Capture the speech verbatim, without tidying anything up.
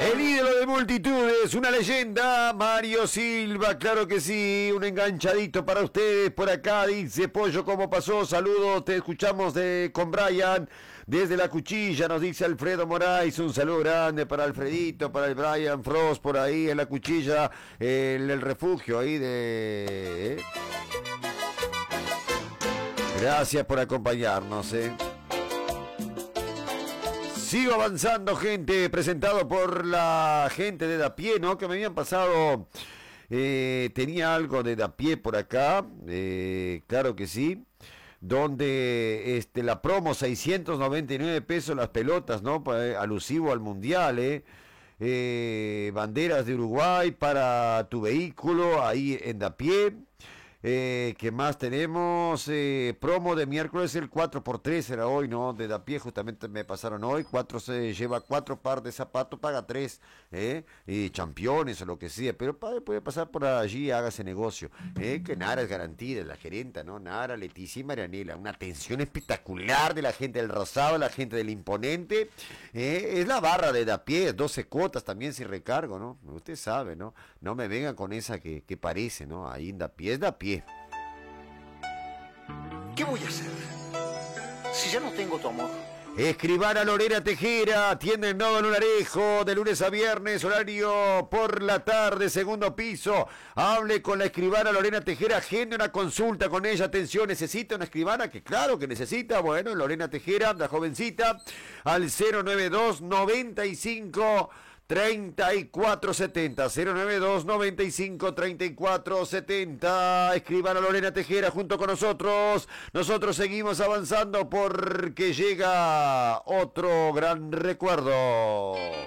El ídolo de multitudes, una leyenda, Mario Silva, claro que sí, un enganchadito para ustedes por acá, dice Pollo, ¿cómo pasó? Saludos, te escuchamos de, con Brian, desde la cuchilla, nos dice Alfredo Moraes, un saludo grande para Alfredito, para el Brian Frost, por ahí en la cuchilla, el, el refugio ahí de... ¿eh? Gracias por acompañarnos, eh. Sigo avanzando, gente, presentado por la gente de Dapié, ¿no? Que me habían pasado, eh, tenía algo de Dapié por acá, eh, claro que sí, donde este, la promo seiscientos noventa y nueve pesos las pelotas, ¿no? Eh, alusivo al Mundial, ¿eh? Eh, banderas de Uruguay para tu vehículo, ahí en Dapié. Eh, ¿Qué más tenemos? Eh, promo de miércoles, el cuatro por tres era hoy, ¿no? De Dapié justamente me pasaron hoy. Cuatro se lleva cuatro par de zapatos, paga tres, ¿eh? Y championes o lo que sea. Pero puede pasar por allí, hágase negocio. ¿eh? Que Nara es garantía, la gerenta, ¿no? Nara, Leticia y Marianela. Una atención espectacular de la gente del Rosado, la gente del Imponente. ¿eh? Es la barra de Dapié, doce cuotas también sin recargo, ¿no? Usted sabe, ¿no? No me vengan con esa que, que parece, ¿no? Ahí en Dapié es Dapié. ¿Qué voy a hacer? Si ya no tengo tu amor. Escribana Lorena Tejera, tienda en Nodo Lunarejo, de lunes a viernes, horario por la tarde, segundo piso. Hable con la escribana Lorena Tejera, agende una consulta con ella. Atención, ¿necesita una escribana? Que claro que necesita. Bueno, Lorena Tejera, la jovencita, al cero nueve dos, noventa y cinco, treinta y cuatro setenta, cero nueve dos, noventa y cinco, treinta y cuatro setenta. Escriban a Lorena Tejera junto con nosotros. Nosotros seguimos avanzando porque llega otro gran recuerdo.